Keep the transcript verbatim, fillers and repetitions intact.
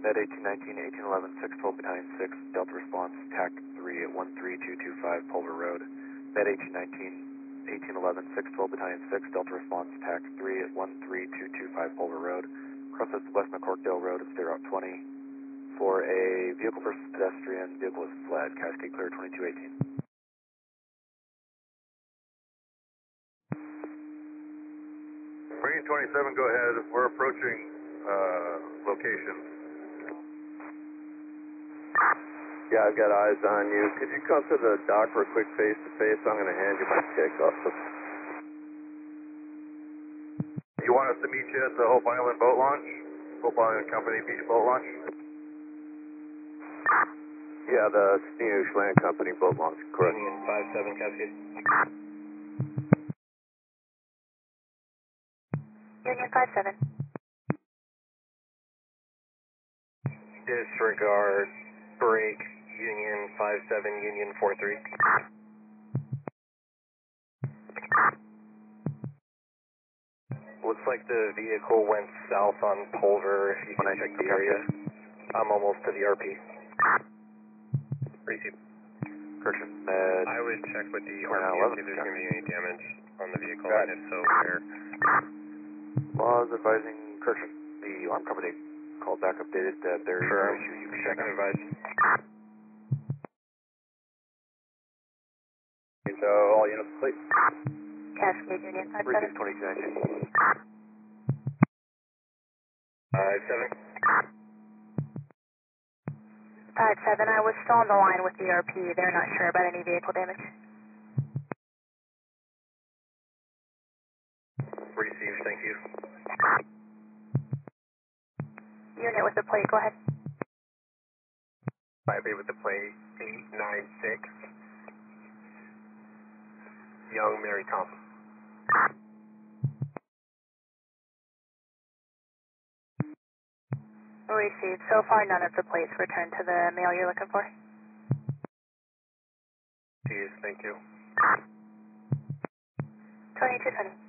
Med eighteen nineteen, eighteen eleven, six twelve Battalion six, Delta response, T A C three at one three two two five Pulver Road. Med eighteen nineteen, eighteen eleven, six twelve Battalion six, Delta response, T A C three at one three two two five Pulver Road. Crosses West McCorkdale Road at State Route twenty for a vehicle versus pedestrian. Vehicle is fled. Cascade clear twenty-two eighteen. Marine twenty-seven, go ahead. We're approaching uh, location. Yeah, I've got eyes on you. Could you come to the dock for a quick face-to-face? I'm going to hand you my takeoff. You want us to meet you at the Hope Island boat launch? Hope Island Company Beach boat launch? Yeah, the Steenhuis Land Company boat launch, correct. Union five seven, Cascade. Union five seven. Disregard, break, Union five seven, Union four three. Looks like the vehicle went south on Pulver, if you can check the area. I'm almost to the R P. Receive. Correction, Med. I would check with the R P eleven, and see if there's going to be any damage on the vehicle, Got and it. if so, where. Laws advising, correction, the arm company called back updated that there's Sure. no issue. You can Check and advise. So, all units, please. Cascade Union five Receive seven. twenty-two nineteen. five seven. five seven, I was still on the line with the R P. They're not sure about any vehicle damage. Receive, thank you. Unit with the plate, go ahead. five eight with the plate, eight nine six. Young Mary Thompson. Received. So far, none of the plates returned to the mail you're looking for. Cheers, thank you. twenty-two twenty.